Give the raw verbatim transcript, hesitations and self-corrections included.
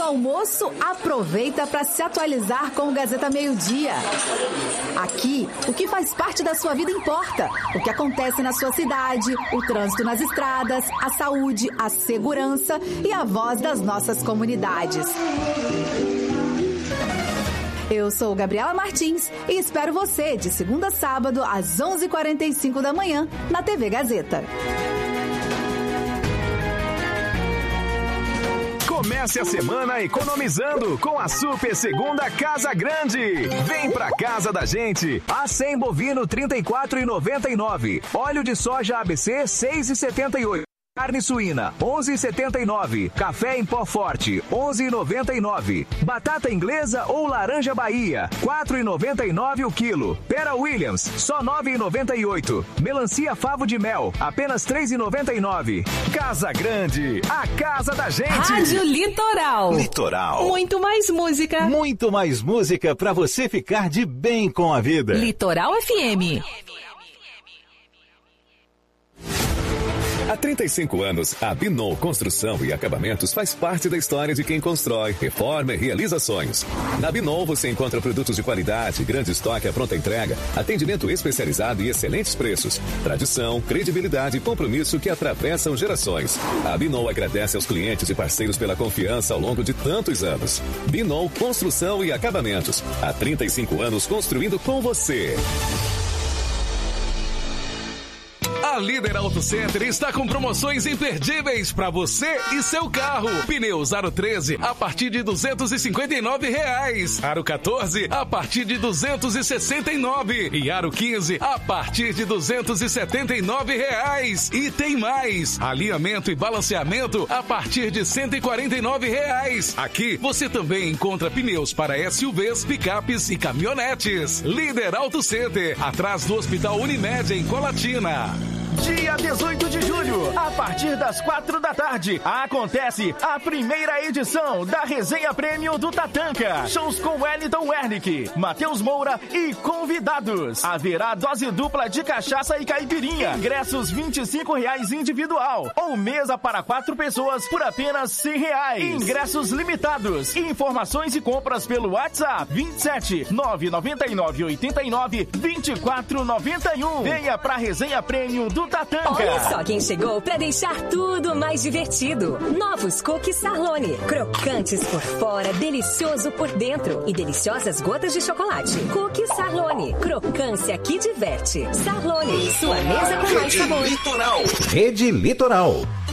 almoço, aproveita para se atualizar com o Gazeta Meio Dia. Aqui, o que faz parte da sua vida importa. O que acontece na sua cidade, o trânsito nas estradas, a saúde, a segurança e a voz das nossas comunidades. Eu sou Gabriela Martins e espero você de segunda a sábado às onze e quarenta e cinco da manhã na T V Gazeta. Comece a semana economizando com a Super Segunda Casa Grande. Vem pra casa da gente. Acém bovino trinta e quatro reais e noventa e nove centavos. Óleo de soja A B C seis reais e setenta e oito centavos. Carne suína, onze reais e setenta e nove centavos. Café em pó forte, onze reais e noventa e nove centavos. Batata inglesa ou laranja Bahia, quatro reais e noventa e nove centavos o quilo. Pera Williams, só nove reais e noventa e oito centavos. Melancia favo de mel, apenas três reais e noventa e nove centavos. Casa Grande, a casa da gente. Rádio Litoral. Litoral. Muito mais música. Muito mais música pra você ficar de bem com a vida. Litoral F M. Há trinta e cinco anos, a Binol Construção e Acabamentos faz parte da história de quem constrói, reforma e realiza sonhos. Na Binol você encontra produtos de qualidade, grande estoque à pronta entrega, atendimento especializado e excelentes preços. Tradição, credibilidade e compromisso que atravessam gerações. A Binol agradece aos clientes e parceiros pela confiança ao longo de tantos anos. Binol Construção e Acabamentos. Há trinta e cinco anos construindo com você. A Líder Auto Center está com promoções imperdíveis para você e seu carro. Pneus Aro treze a partir de duzentos e cinquenta e nove reais. Aro quatorze a partir de duzentos e sessenta e nove. E Aro quinze a partir de duzentos e setenta e nove reais. E tem mais. Alinhamento e balanceamento a partir de cento e quarenta e nove reais. Aqui você também encontra pneus para S U Vs, picapes e caminhonetes. Líder Auto Center, atrás do Hospital Unimed em Colatina. Dia dezoito de julho, a partir das quatro da tarde, acontece a primeira edição da Resenha Prêmio do Tatanka. Shows com Wellington Wernick, Matheus Moura e convidados. Haverá dose dupla de cachaça e caipirinha. Ingressos vinte e cinco reais individual ou mesa para quatro pessoas por apenas cem reais. Ingressos limitados. Informações e compras pelo WhatsApp vinte e sete, nove nove nove, oito nove, vinte e quatro nove um. Venha pra Resenha Prêmio do Tatanka. Olha só quem chegou para deixar tudo mais divertido. Novos cookies Sarlone. Crocantes por fora, delicioso por dentro e deliciosas gotas de chocolate. Cookies Sarlone. Crocância que diverte. Sarlone, sua mesa com mais sabor. Litoral. Rede Litoral.